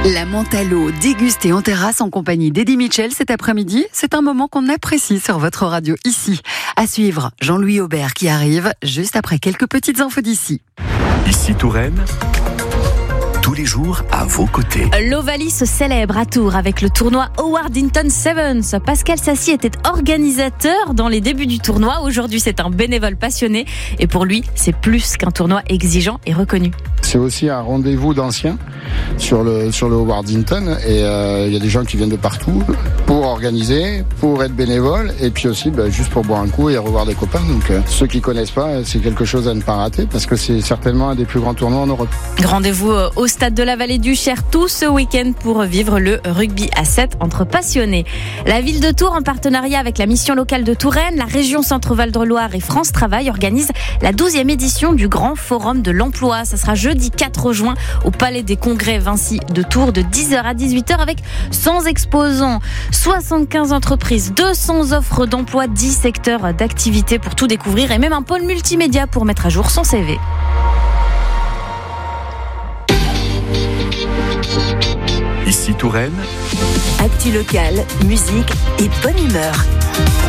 La menthe à l'eau dégustée en terrasse en compagnie d'Eddie Mitchell cet après-midi, c'est un moment qu'on apprécie sur votre radio ici. À suivre, Jean-Louis Aubert qui arrive juste après quelques petites infos d'ici. Ici Touraine, tous les jours à vos côtés. L'Ovalie se célèbre à Tours avec le tournoi Howard Hinton Sevens. Pascal Sassy était organisateur dans les débuts du tournoi. Aujourd'hui, c'est un bénévole passionné. Et pour lui, c'est plus qu'un tournoi exigeant et reconnu. C'est aussi un rendez-vous d'anciens sur le Howard Hinton. Et il y a des gens qui viennent de partout pour organiser, pour être bénévole. Et puis aussi juste pour boire un coup et revoir des copains. Donc ceux qui connaissent pas, c'est quelque chose à ne pas rater parce que c'est certainement un des plus grands tournois en Europe. Rendez-vous au stade de la Vallée du Cher tout ce week-end pour vivre le rugby à 7 entre passionnés. La ville de Tours, en partenariat avec la mission locale de Touraine, la région Centre-Val de Loire et France Travail, organise la 12e édition du Grand Forum de l'Emploi. Ça sera jeudi 4 juin au Palais des Congrès Vinci de Tours de 10h à 18h avec 100 exposants, 75 entreprises, 200 offres d'emploi, 10 secteurs d'activité pour tout découvrir et même un pôle multimédia pour mettre à jour son CV. Ici Touraine, Actu locale, musique et bonne humeur.